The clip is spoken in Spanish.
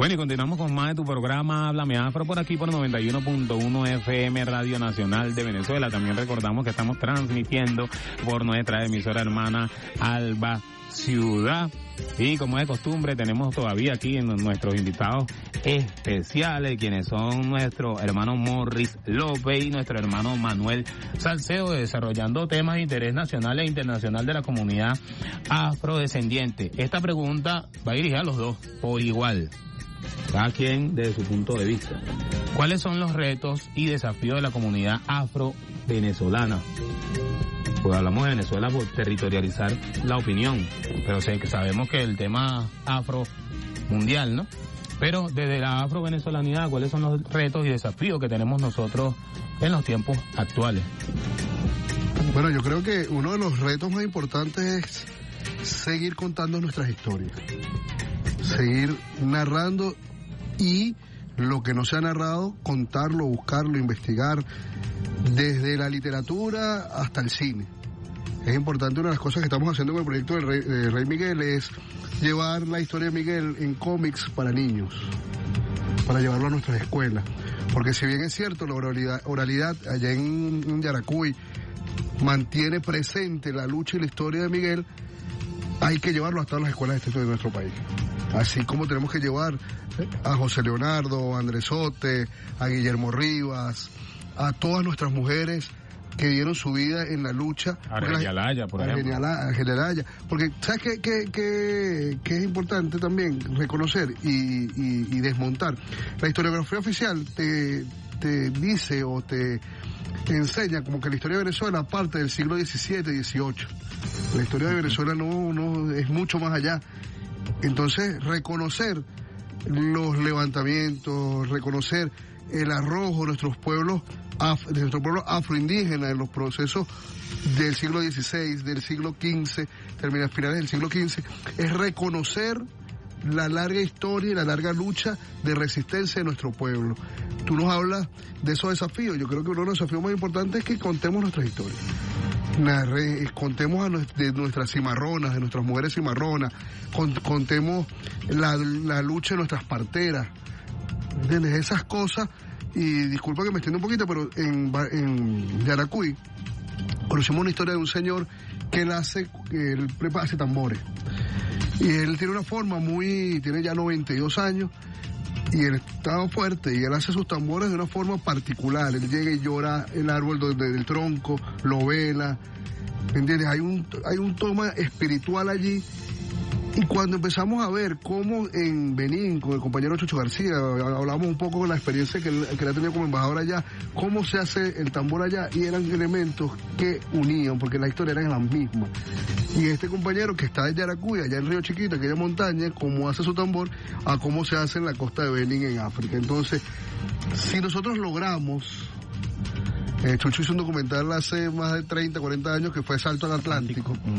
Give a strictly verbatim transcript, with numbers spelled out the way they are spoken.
Bueno, y continuamos con más de tu programa Háblame Afro por aquí por noventa y uno punto uno F M Radio Nacional de Venezuela. También recordamos que estamos transmitiendo por nuestra emisora hermana Alba Ciudad. Y como es de costumbre, tenemos todavía aquí en nuestros invitados especiales, quienes son nuestro hermano Morris López y nuestro hermano Manuel Salcedo, desarrollando temas de interés nacional e internacional de la comunidad afrodescendiente. Esta pregunta va dirigida a los dos por igual, cada quien desde su punto de vista. ¿Cuáles son los retos y desafíos de la comunidad afro-venezolana? Pues hablamos de Venezuela por territorializar la opinión, pero sé que sabemos que el tema afro mundial, ¿no? Pero desde la afro-venezolanidad, ¿cuáles son los retos y desafíos que tenemos nosotros en los tiempos actuales? Bueno, yo creo que uno de los retos más importantes es seguir contando nuestras historias, seguir narrando y lo que no se ha narrado, contarlo, buscarlo, investigar, desde la literatura hasta el cine. Es importante, una de las cosas que estamos haciendo con el proyecto del Rey, de Rey Miguel es llevar la historia de Miguel en cómics para niños, para llevarlo a nuestras escuelas. Porque si bien es cierto, la oralidad, oralidad allá en, en Yaracuy mantiene presente la lucha y la historia de Miguel, hay que llevarlo a todas las escuelas de nuestro país. Así como tenemos que llevar a José Leonardo, a Andresote, a Guillermo Rivas, a todas nuestras mujeres que dieron su vida en la lucha. A Genialaya, por ejemplo. A Genialaya. Porque, ¿sabes qué, qué, qué, qué es importante también? Reconocer y, y, y desmontar. La historiografía oficial te, te dice o te, te enseña como que la historia de Venezuela parte del siglo diecisiete, dieciocho. La historia de Venezuela no, no es mucho más allá. Entonces, reconocer los levantamientos, reconocer el arrojo de nuestros pueblos, af, de nuestros pueblos afroindígenas en los procesos del siglo dieciséis, del siglo quince, termina finales del siglo quince, es reconocer la larga historia y la larga lucha de resistencia de nuestro pueblo. Tú nos hablas de esos desafíos. Yo creo que uno de los desafíos más importantes es que contemos nuestras historias. Narre, contemos a nuestra, de nuestras cimarronas, de nuestras mujeres cimarronas, con, contemos la, la lucha de nuestras parteras, ¿entiendes? Esas cosas. Y disculpa que me extienda un poquito, pero en, en Yaracuy conocimos una historia de un señor que él hace, que él prepara, hace tambores. Y él tiene una forma muy, tiene ya noventa y dos años, y él está fuerte, y él hace sus tambores de una forma particular. Él llega y llora el árbol del, del tronco, lo vela, ¿me entiendes? Hay un, hay un toma espiritual allí. Y cuando empezamos a ver cómo en Benín, con el compañero Chucho García, hablamos un poco de la experiencia que él, que él ha tenido como embajador allá, cómo se hace el tambor allá, y eran elementos que unían, porque la historia era la misma. Y este compañero que está en Yaracuy, allá en Río Chiquito, aquella montaña, cómo hace su tambor, a cómo se hace en la costa de Benín, en África. Entonces, si nosotros logramos... Eh, Chucho hizo un documental hace más de treinta, cuarenta años que fue Salto al Atlántico.